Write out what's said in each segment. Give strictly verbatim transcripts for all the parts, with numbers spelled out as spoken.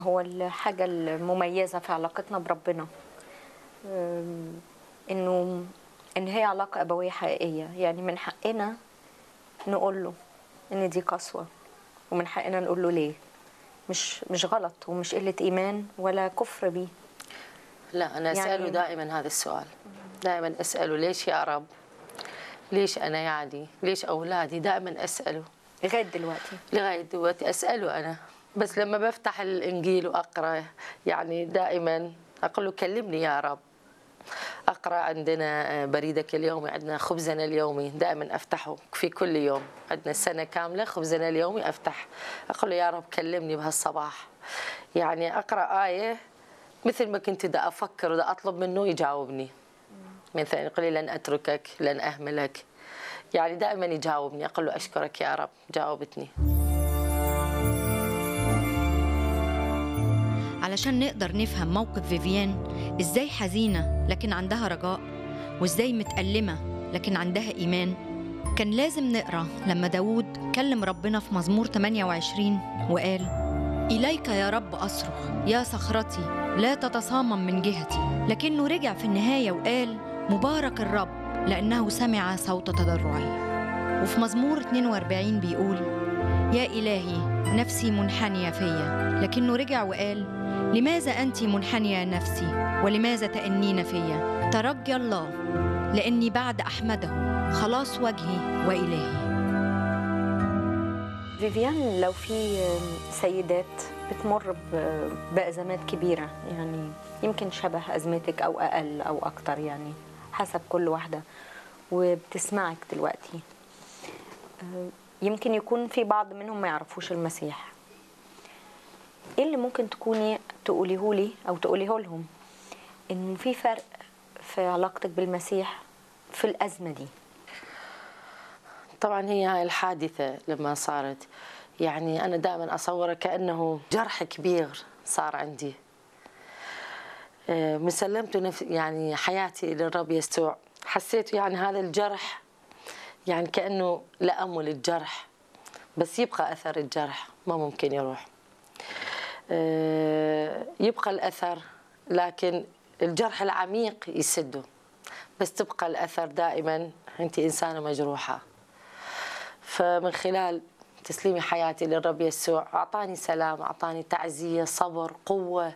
هو الحاجة المميزة في علاقتنا بربنا أم، إنه إن هي علاقة أبوية حقيقية، يعني من حقنا نقول له إن دي قسوة، ومن حقنا نقول له ليه. مش مش غلط ومش قلة إيمان ولا كفر بيه. لا، أنا أسأله يعني دائما هذا السؤال، دائما أسأله ليش يا رب؟ ليش أنا يعني؟ ليش أولادي؟ دائما أسأله لغاية دلوقتي لغاية دلوقتي أسأله أنا. بس لما بفتح الإنجيل وأقرأ يعني دائما أقول له كلمني يا رب. أقرأ عندنا بريدك اليومي، عندنا خبزنا اليومي، دائما أفتحه في كل يوم، عندنا السنة كاملة خبزنا اليومي أفتح أقول له يا رب كلمني بهالصباح. يعني أقرأ آية مثل ما كنت دا أفكر ودا أطلب منه يجاوبني. مثلا يقول لي لن أتركك، لن أهملك، يعني دائما يجاوبني. أقول له أشكرك يا رب جاوبتني. علشان نقدر نفهم موقف فيفيان، إزاي حزينة لكن عندها رجاء، وإزاي متألمة لكن عندها إيمان، كان لازم نقرأ لما داود كلم ربنا في مزمور ثمانية وعشرين وقال: إليك يا رب أصرخ يا صخرتي، لا تتصامم من جهتي. لكنه رجع في النهاية وقال: مبارك الرب لأنه سمع صوت تضرعي. وفي مزمور اثنين وأربعين بيقول: يا إلهي نفسي منحنية فيا. لكنه رجع وقال: لماذا أنت منحنية نفسي ولماذا تأنين فيا؟ ترجى الله لأني بعد أحمده خلاص وجهي وإلهي. فيفيان، لو في سيدات بتمر ب- بأزمات كبيرة، يعني يمكن شبه أزمتك أو أقل أو أكتر، يعني حسب كل واحدة، وبتسمعك دلوقتي، أه، يمكن يكون في بعض منهم ما يعرفوش المسيح. ايه اللي ممكن تكوني تقوليه لي او تقوليه لهم انه في فرق في علاقتك بالمسيح في الأزمة دي؟ طبعا هي هاي الحادثة لما صارت، يعني أنا دائما أصورها كأنه جرح كبير صار عندي. من سلمت نفسي يعني حياتي للرب يسوع، حسيت يعني هذا الجرح يعني كأنه لأمل الجرح، بس يبقى أثر الجرح ما ممكن يروح. يبقى الأثر، لكن الجرح العميق يسده، بس تبقى الأثر دائما. أنت إنسانة مجروحة. فمن خلال تسليمي حياتي للرب يسوع أعطاني سلام، أعطاني تعزية، صبر، قوة.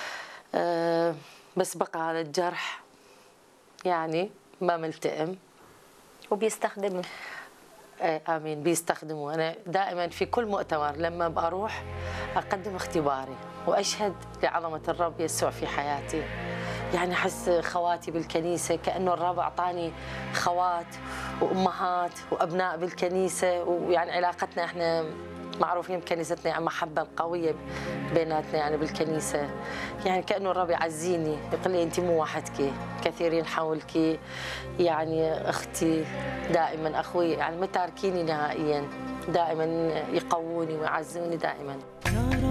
بس بقى هذا الجرح يعني ما ملتئم. وبيستخدمه. آمين، بيستخدموا. أنا دائما في كل مؤتمر لما بروح أقدم اختباري وأشهد لعظمة الرب يسوع في حياتي. يعني أحس خواتي بالكنيسة كأنه الرب أعطاني خوات وأمهات وأبناء بالكنيسة، ويعني علاقتنا إحنا معروفين بكنيستنا يعني محبة قوية بيناتنا يعني بالكنيسة. يعني كأنه الرب يعزيني، يقول لي أنت مو وحدك، كثيرين حولك، يعني أختي دائما، أخوي يعني ما تاركيني نهائيا، دائما يقووني ويعزوني دائما.